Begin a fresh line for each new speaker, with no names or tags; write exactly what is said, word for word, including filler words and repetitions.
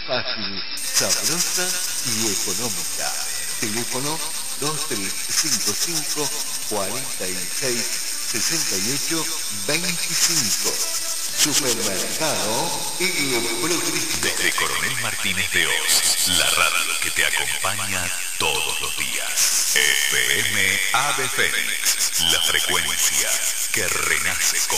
fácil, sabrosa y económica. Teléfono dos tres cinco cinco, cuatro seis, seis ocho, dos cinco. Supermercado El Progreso.
Desde Coronel Martínez de Oz, la radio que te acompaña todos los días. F M Ave Fénix, la frecuencia que renace con